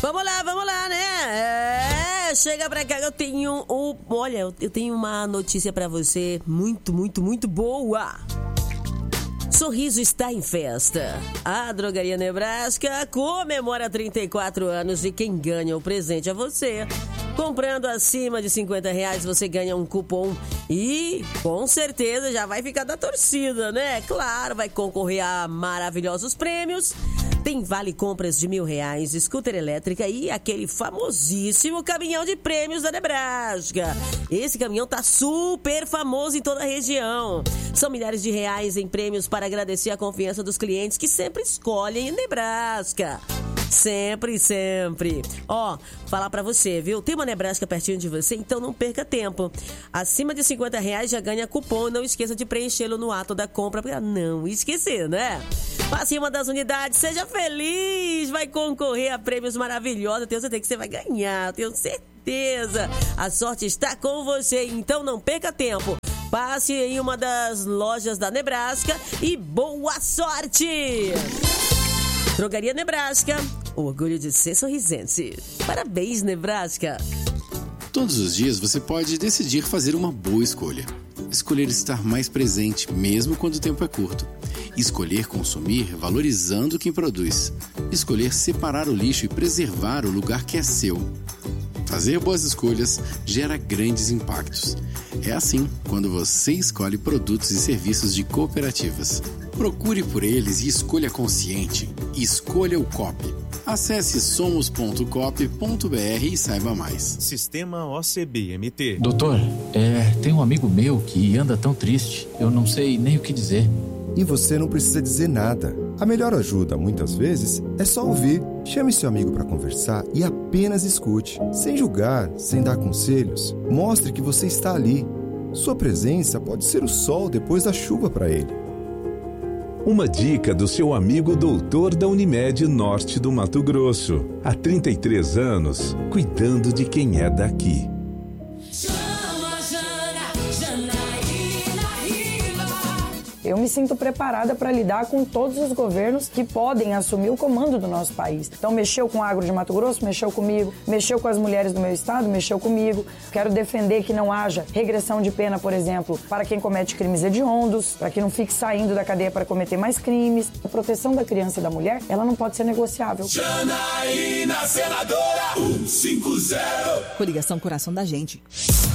Vamos lá, né? Chega pra cá, eu tenho uma notícia pra você muito boa. Sorriso está em festa. A Drogaria Nebraska comemora 34 anos e quem ganha o presente é você. Comprando acima de R$50, você ganha um cupom e, com certeza, já vai ficar da torcida, né? Claro, vai concorrer a maravilhosos prêmios. Tem vale compras de R$1.000, scooter elétrica e aquele famosíssimo caminhão de prêmios da Nebraska. Esse caminhão tá super famoso em toda a região. São milhares de reais em prêmios para agradecer a confiança dos clientes que sempre escolhem Nebraska. Sempre. Ó, falar pra você, viu? Tem uma Nebraska pertinho de você, então não perca tempo. Acima de R$50 já ganha cupom e não esqueça de preenchê-lo no ato da compra pra não esquecer, né? Passe em uma das unidades, seja feliz, vai concorrer a prêmios maravilhosos. Eu tenho certeza que você vai ganhar, tenho certeza. A sorte está com você, então não perca tempo. Passe em uma das lojas da Nebraska e boa sorte! Drogaria Nebraska, orgulho de ser sorrisense. Parabéns, Nebraska! Todos os dias você pode decidir fazer uma boa escolha. Escolher estar mais presente, mesmo quando o tempo é curto. Escolher consumir valorizando quem produz. Escolher separar o lixo e preservar o lugar que é seu. Fazer boas escolhas gera grandes impactos. É assim quando você escolhe produtos e serviços de cooperativas. Procure por eles e escolha consciente. Escolha o COP. Acesse somos.coop.br e saiba mais. Sistema OCB-MT. Doutor, tem um amigo meu que anda tão triste. Eu não sei nem o que dizer. E você não precisa dizer nada. A melhor ajuda, muitas vezes, é só ouvir. Chame seu amigo para conversar e apenas escute. Sem julgar, sem dar conselhos. Mostre que você está ali. Sua presença pode ser o sol depois da chuva para ele. Uma dica do seu amigo doutor da Unimed Norte do Mato Grosso. Há 33 anos, cuidando de quem é daqui. Eu me sinto preparada para lidar com todos os governos que podem assumir o comando do nosso país. Então, mexeu com o agro de Mato Grosso, mexeu comigo. Mexeu com as mulheres do meu estado, mexeu comigo. Quero defender que não haja regressão de pena, por exemplo, para quem comete crimes hediondos, para que não fique saindo da cadeia para cometer mais crimes. A proteção da criança e da mulher, ela não pode ser negociável. Janaína, senadora 150. Coligação Coração da Gente.